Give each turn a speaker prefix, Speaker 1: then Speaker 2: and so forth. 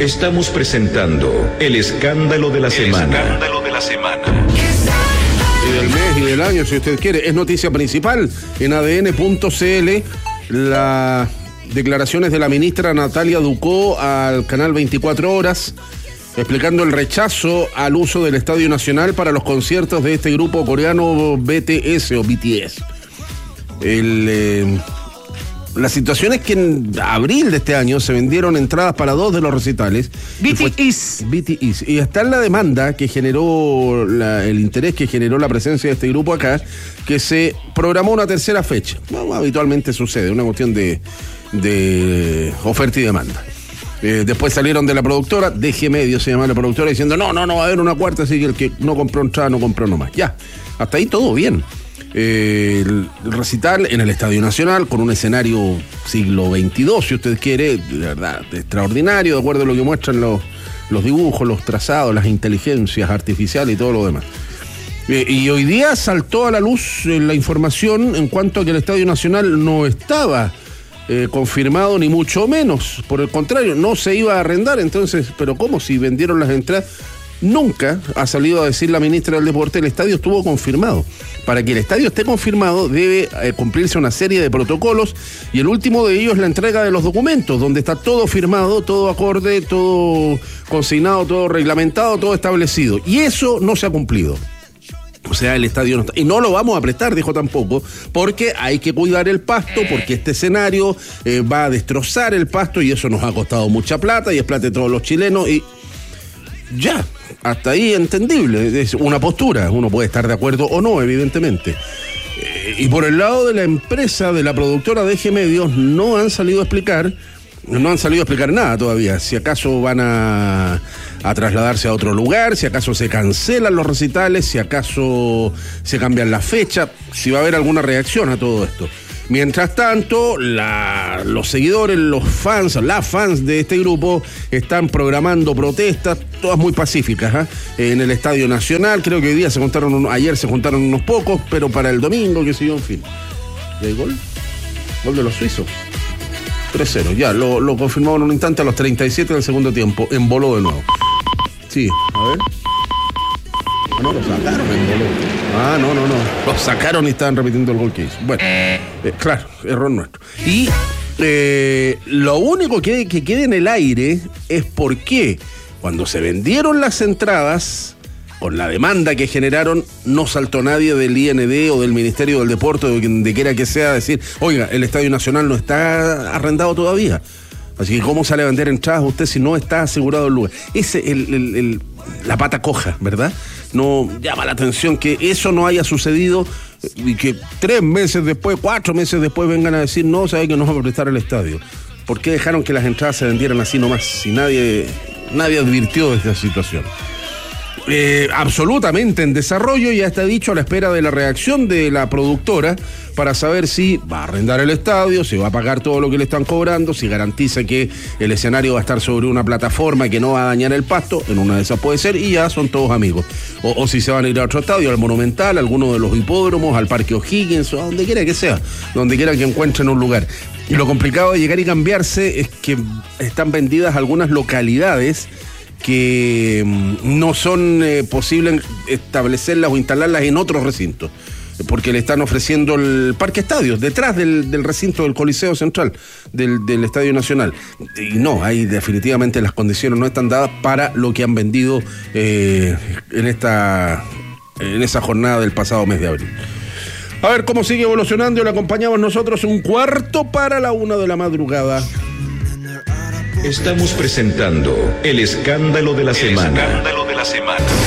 Speaker 1: Estamos presentando el escándalo de la semana. El escándalo de la semana.
Speaker 2: Y del mes y del año, si usted quiere. Es noticia principal en ADN.cl. Las declaraciones de la ministra Natalia Ducó al canal 24 Horas, explicando el rechazo al uso del Estadio Nacional para los conciertos de este grupo coreano BTS o BTS. La situación es que en abril de este año se vendieron entradas para 2 de los recitales.
Speaker 3: BTS.
Speaker 2: Y está en la demanda que generó, el interés que generó la presencia de este grupo acá, que se programó una tercera fecha. Bueno, habitualmente sucede, una cuestión de oferta y demanda. Después salieron de la productora, DG Medios se llama la productora, diciendo no va a haber una cuarta, así que el que no compró entrada no compró nomás. Ya, hasta ahí todo bien. El recital en el Estadio Nacional con un escenario siglo XXII, si usted quiere, de verdad, extraordinario, de acuerdo a lo que muestran los dibujos, los trazados, las inteligencias artificiales y todo lo demás. Y hoy día saltó a la luz la información en cuanto a que el Estadio Nacional no estaba confirmado ni mucho menos, por el contrario, no se iba a arrendar. Entonces, pero ¿cómo si vendieron las entradas? Nunca ha salido a decir la ministra del Deporte, el estadio estuvo confirmado. Para que el estadio esté confirmado debe cumplirse una serie de protocolos, y el último de ellos es la entrega de los documentos, donde está todo firmado, todo acorde, todo consignado, todo reglamentado, todo establecido, y eso no se ha cumplido. O sea, el estadio no está, y no lo vamos a prestar, dijo tampoco, porque hay que cuidar el pasto, porque este escenario va a destrozar el pasto, y eso nos ha costado mucha plata, y es plata de todos los chilenos, y ya, hasta ahí entendible, es una postura, uno puede estar de acuerdo o no, evidentemente. Y por el lado de la empresa, de la productora DG Medios, no han salido a explicar nada todavía, si acaso van a trasladarse a otro lugar, si acaso se cancelan los recitales, si acaso se cambian la fecha, si va a haber alguna reacción a todo esto. Mientras tanto, los seguidores, las fans de este grupo están programando protestas, todas muy pacíficas, en el Estadio Nacional. Creo que ayer se juntaron unos pocos, pero para el domingo, qué sé yo, en fin. ¿Y hay gol? Gol de los suizos. 3-0, ya, lo confirmamos en un instante a los 37 del segundo tiempo, emboló de nuevo. Sí, a ver. No, lo sacaron, emboló. No. Lo sacaron y estaban repitiendo el gol que hizo. Bueno, claro, error nuestro. Y lo único que queda en el aire es por qué cuando se vendieron las entradas, con la demanda que generaron, no saltó nadie del IND o del Ministerio del Deporte, o de quiera que sea, a decir, oiga, el Estadio Nacional no está arrendado todavía. Así que ¿cómo sale a vender entradas usted si no está asegurado el lugar? Ese es la pata coja, ¿verdad? No llama la atención que eso no haya sucedido y que 3 meses después, 4 meses después vengan a decir, no, sabe que no vamos a prestar el estadio. ¿Por qué dejaron que las entradas se vendieran así nomás si nadie advirtió de esta situación? Absolutamente en desarrollo, ya está dicho, a la espera de la reacción de la productora para saber si va a arrendar el estadio, si va a pagar todo lo que le están cobrando, si garantiza que el escenario va a estar sobre una plataforma que no va a dañar el pasto, en una de esas puede ser, y ya son todos amigos. O si se van a ir a otro estadio, al Monumental, a alguno de los hipódromos, al Parque O'Higgins, o a donde quiera que sea, donde quiera que encuentren un lugar. Y lo complicado de llegar y cambiarse es que están vendidas algunas localidades que no son posibles establecerlas o instalarlas en otros recintos, porque le están ofreciendo el Parque Estadio, detrás del recinto del Coliseo Central, del Estadio Nacional. Y no, ahí definitivamente las condiciones no están dadas para lo que han vendido en esa jornada del pasado mes de abril. A ver cómo sigue evolucionando, y le acompañamos nosotros 1:15 de la madrugada.
Speaker 1: Estamos presentando el escándalo de la semana. El escándalo de la semana.